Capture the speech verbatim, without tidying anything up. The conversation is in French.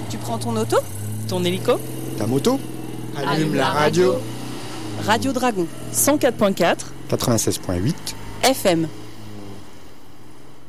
Tu prends ton auto, Ton hélico, Ta moto? Allume la radio. Radio Dragon, cent quatre point quatre quatre-vingt-seize point huit F M.